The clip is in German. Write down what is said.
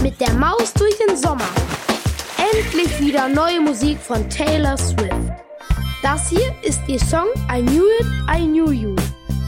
Mit der Maus durch den Sommer. Endlich wieder neue Musik von Taylor Swift. Das hier ist ihr Song I Knew It, I Knew You